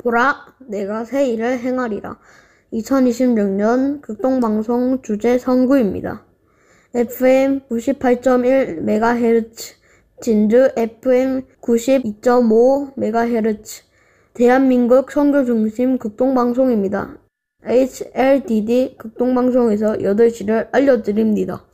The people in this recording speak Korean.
보라, 내가 새 일을 행하리라. 2026년 극동방송 주제 선구입니다. FM 98.1MHz, 진주 FM 92.5MHz, 대한민국 선교중심 극동방송입니다. HLDD 극동방송에서 8시를 알려드립니다.